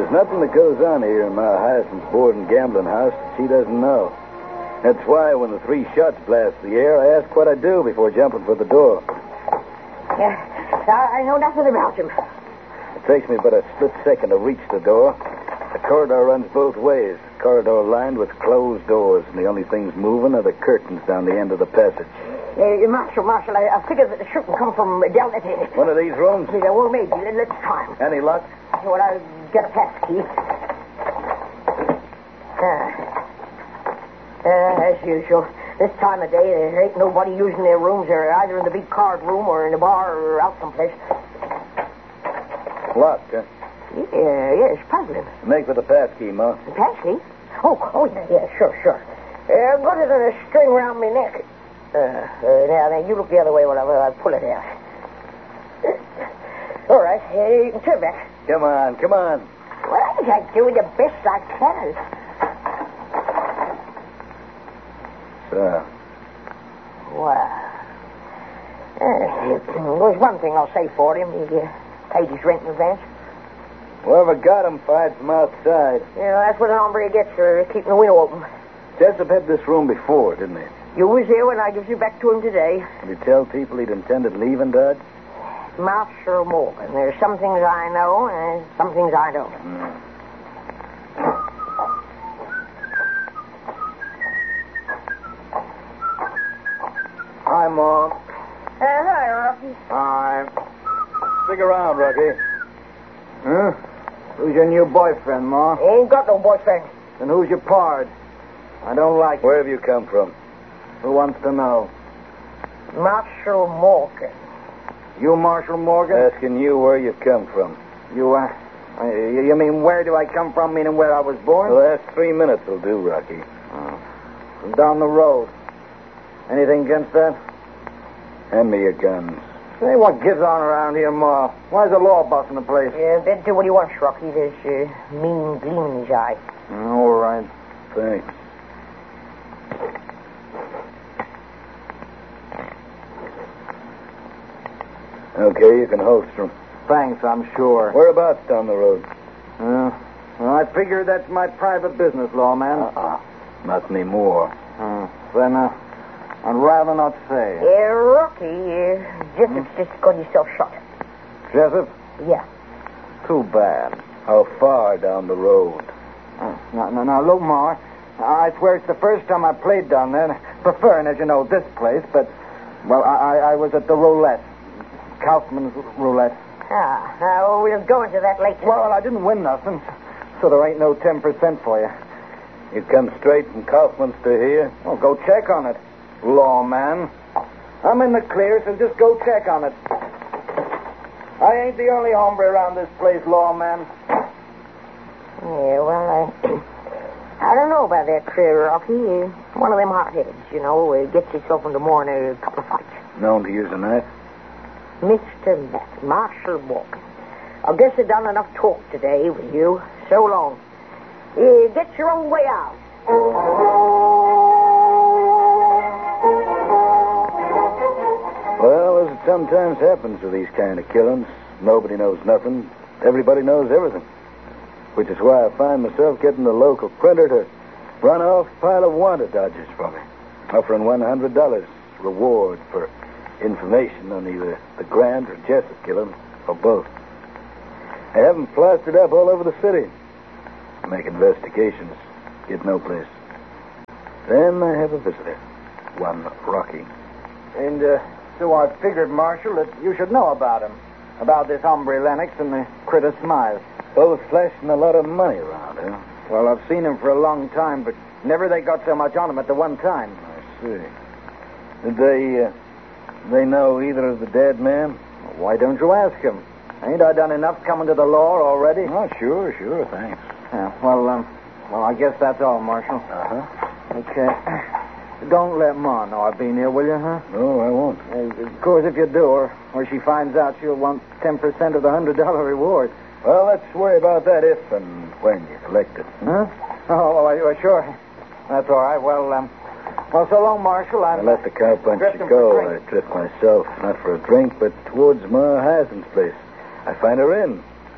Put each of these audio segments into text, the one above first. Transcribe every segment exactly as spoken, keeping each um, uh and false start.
There's nothing that goes on here in Ma Hyacinth's board and gambling house that she doesn't know. That's why when the three shots blast the air, I ask what I do before jumping for the door. Yeah, I know nothing about him. It takes me but a split second to reach the door. The corridor runs both ways. The corridor lined with closed doors, and the only things moving are the curtains down the end of the passage. Uh, Marshal, Marshal, I, I figured that the shooting come from down that end. One of these rooms? Yeah, well, maybe. Let's try him. Any luck? Well, I'll get a pass key. Uh, uh, as usual. This time of day, there ain't nobody using their rooms. They're either in the big card room or in the bar or out someplace. Locked, huh? Yeah, yeah, it's puzzling. Make for the pass key, Ma. The pass key? Oh, oh, yeah, yeah, sure, sure. Uh, good as a string around my neck. Uh, uh, now, now, you look the other way while I, while I pull it out. All right, uh, you can turn back. Come on, come on. Well, I'm doing the best I can. So. Wow. Uh, there's one thing I'll say for him. He uh, paid his rent in advance. Whoever got him fired from outside. Yeah, that's what an hombre gets for keeping the window open. Jessup had this room before, didn't he? You was here when I gives you back to him today. Did he tell people he'd intended leaving Dodge? Marshal Morgan. There's some things I know and some things I don't. Mm. Hi, Mom. Uh, hi, Rocky. Hi. Stick around, Rocky. Huh? Who's your new boyfriend, Ma? Ain't got no boyfriend. Then who's your pard? I don't like Where have you come from? Who wants to know? Marshal Morgan. You, Marshal Morgan? Asking you where you come from. You, uh, uh, you mean where do I come from, meaning where I was born? The last three minutes will do, Rocky. Oh. From down the road. Anything against that? Hand me your guns. Say, what gives on around here, Ma? Why's the law busting the place? Yeah, better do what he wants, Rocky. There's a uh, mean gleam in his eye. Mm, all right. Thanks. Okay, you can holster him. Thanks, I'm sure. Whereabouts down the road? Uh, well, I figure that's my private business, lawman. Uh-uh. Not anymore. Uh, then, uh, I'd rather not say. Yeah, Rocky, uh, Jessup's hmm? just got himself shot. Jessup? Yeah. Too bad. How far down the road? Uh, now, now, now, look, Ma, I swear it's the first time I played down there. Preferring, as you know, this place, but, well, I, I, I was at the roulette. Kaufman's roulette. Ah, uh, we'll go into that later. Well, I didn't win nothing, so there ain't no ten percent for you. You come straight from Kaufman's to here? Well, go check on it, lawman. I'm in the clear, so just go check on it. I ain't the only hombre around this place, lawman. Yeah, well, I, I don't know about that, uh, Rocky. Uh, one of them hotheads, you know, uh, gets himself into more than a couple of fights. Known to use a knife? Mister Matt, Marshal Morgan. I guess I've done enough talk today with you. So long. Uh, get your own way out. Well, as it sometimes happens with these kind of killings, nobody knows nothing. Everybody knows everything. Which is why I find myself getting the local printer to run off a pile of wanted dodgers for me, offering one hundred dollars reward for information on either the Grant or Jessup killing, or both. I have them plastered up all over the city. Make investigations. Get no place. Then I have a visitor. One Rocky. And, uh, so I figured, Marshal, that you should know about him. About this hombre Lennox and the critter Smythe. Both flashing a lot of money around, huh? Well, I've seen him for a long time, but never they got so much on him at the one time. I see. Did they, uh, they know either of the dead men? Well, why don't you ask him? Ain't I done enough coming to the law already? Oh, sure, sure, thanks. Yeah, well, um, well, I guess that's all, Marshal. Uh-huh. Okay. Don't let Ma know I've been here, will you, huh? No, I won't. Uh, of course, if you do, or, or she finds out, she'll want ten percent of the one hundred dollars reward. Well, let's worry about that if and when you collect it. Huh? Oh, well, well, sure. That's all right. Well, um, well, so long, Marshal. I'm, I let the cow punch drifting you go. for I drink. drift myself, not for a drink, but towards Ma Hyacinth's place. I find her in.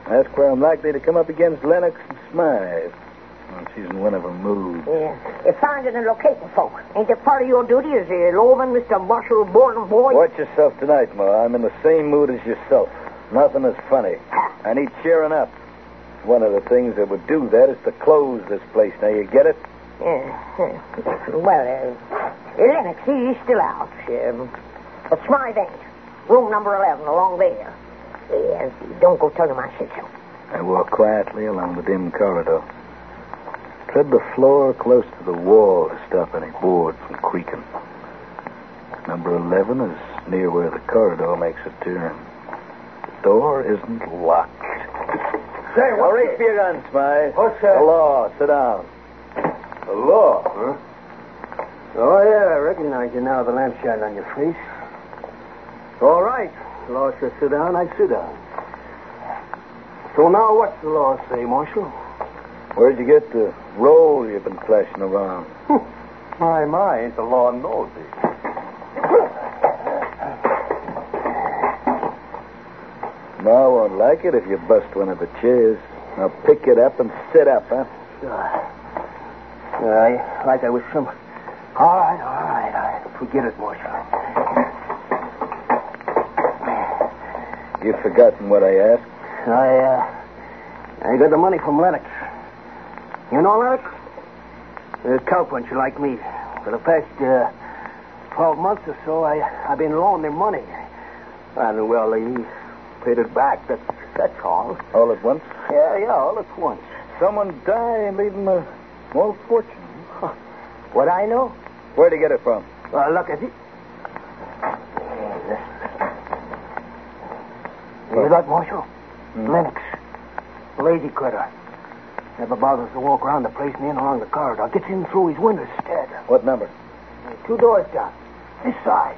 That's where I'm likely to come up against Lennox and Smythe. Well, she's in one of her moods. Yeah. You're finding and locating folk. Ain't that part of your duty as a lawman, Mister Marshall Borden boy? Watch yourself tonight, Ma. I'm in the same mood as yourself. Nothing is funny. I need cheering up. One of the things that would do that is to close this place. Now, you get it? Yeah. Well, uh, Lennox, he's still out. Um, but Smythe ain't. Room number eleven, along there. Yeah, don't go tell him I said so. I walk quietly along the dim corridor. Tread the floor close to the wall to stop any boards from creaking. Number eleven is near where the corridor makes a turn. The door isn't locked. Say, Now, reach for your gun, Smythe. What's that? The law. Sit down. The law, huh? Oh, yeah, I recognize you now, the lamp shining on your face. All right. The law says sit down, I sit down. So now what's the law say, Marshal? Where'd you get the roll you've been flashing around? My, my, ain't the law nosy. Ma won't like it if you bust one of the chairs. Now pick it up and sit up, huh? Sure. Uh, like I was some... All right, all right, all right. Forget it, Marshal. You've forgotten what I asked? I, uh... I got the money from Lennox. You know Lennox? A cowpuncher like me. For the past, uh... twelve months or so, I, I've been loaning him money. And, well, he paid it back. That's, that's all. All at once? Yeah, yeah, all at once. Someone die and leave him a small fortune. What I know? Where'd he get it from? Uh, look at it. You got Marshal? Mm. Lennox. Lazy critter. Never bothers to walk around the place and in along the corridor. Gets in through his windows instead. What number? Two doors down. This side.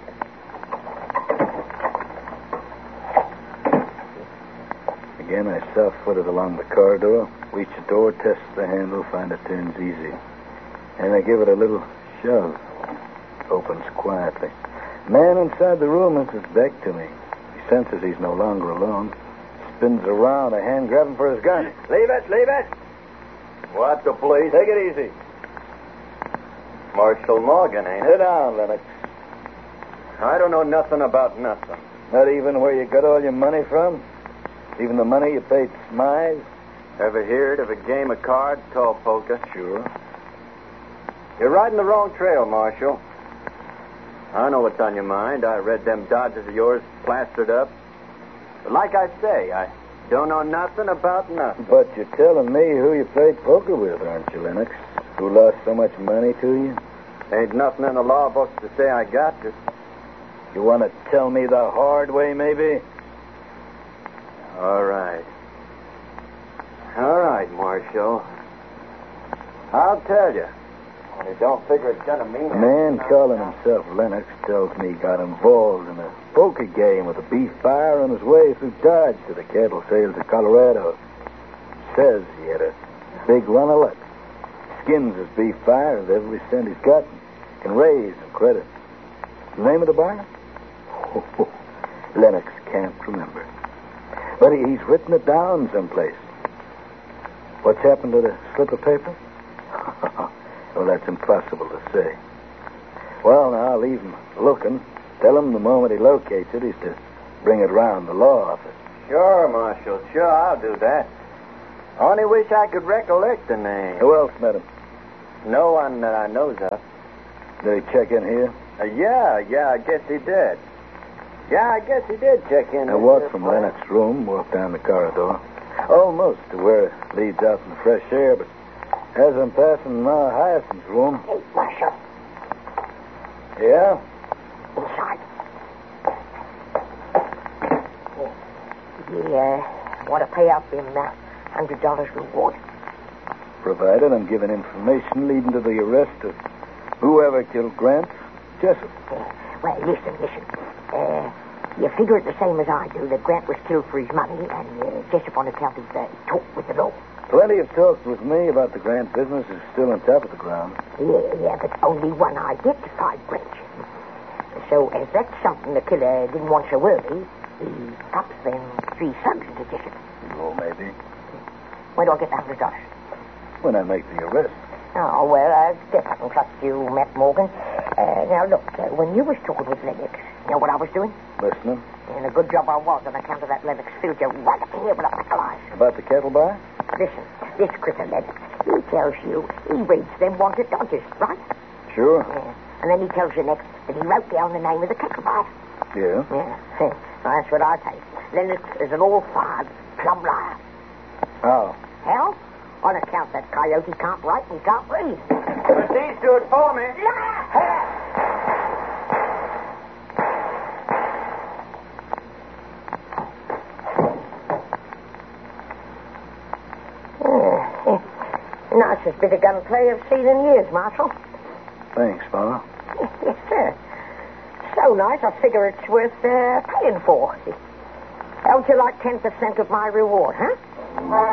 Again, I soft-footed along the corridor, reach the door, test the handle, find it turns easy. And I give it a little shove. Opens quietly. Man inside the room has his back to me. He senses he's no longer alone. Spins around, a hand grabbing for his gun. Leave it, leave it! What the police? Take it easy. Marshal Morgan, ain't Sit it? down, Lennox. I don't know nothing about nothing. Not even where you got all your money from? Even the money you paid Smythe? Ever heard of a game of cards called poker? Sure. You're riding the wrong trail, Marshal. I know what's on your mind. I read them dodges of yours plastered up. But like I say, I don't know nothing about nothing. But you're telling me who you played poker with, aren't you, Lennox? Who lost so much money to you? Ain't nothing in the law books to say I got to. You want to tell me the hard way, maybe? All right. All right, Marshal. I'll tell you. Only don't figure it's gonna mean A man anything. calling himself Lennox tells me he got involved in a poker game with a beef buyer on his way through Dodge to the cattle sales of Colorado. Says he had a big run of luck. Skins his beef buyer with every cent he's got. Can raise and credit. The name of the buyer? Lennox can't remember. But he, he's written it down someplace. What's happened to the slip of paper? Well, that's impossible to say. Well, now, I'll leave him looking. Tell him the moment he locates it, he's to bring it round the law office. Sure, Marshal. Sure, I'll do that. Only wish I could recollect the name. Who else met him? No one that I knows of. Did he check in here? Uh, yeah, yeah, I guess he did. Yeah, I guess he did check in. I walked from Lennox's room, walked down the corridor, almost to where it leads out in the fresh air, but as I'm passing Ma Hyacinth's room... Hey, Marshal. Yeah? Inside. You uh, want to pay out them uh, one hundred dollars reward? Provided I'm given information leading to the arrest of whoever killed Grant Jessup. Uh, well, listen, listen. Uh, you figure it the same as I do, that Grant was killed for his money and uh, Jessup on account of uh, talk with the law. Plenty of talk with me about the Grant business is still on top of the ground. Yeah, yeah, but only one identified branch. So, as that's something the killer didn't want so early, he pops them three slugs into chicken. Oh, maybe. Where do I get the hundred dollars? When I make the arrest. Oh, well, I guess I can trust you, Matt Morgan. Uh, now, look, uh, when you was talking with Lennox, you know what I was doing? Listening. And a good job I was on account of that Lennox filled you right up here with a pack of lies. About the cattle buy? Listen, this critter Lennox, he tells you he reads them wanted dodgers, right? Sure. Yeah. And then he tells you next that he wrote down the name of the cattle buyer. Yeah. Yeah. Well, that's what I take. Lennox is an all-fired plum liar. How? Hell, on account that coyote can't write and can't read. But these do it for me. Nicest bit of gunplay I've seen in years, Marshal. Thanks, Pa. Yes, sir. So nice, I figure it's worth uh, paying for. How would you like ten percent of my reward, huh?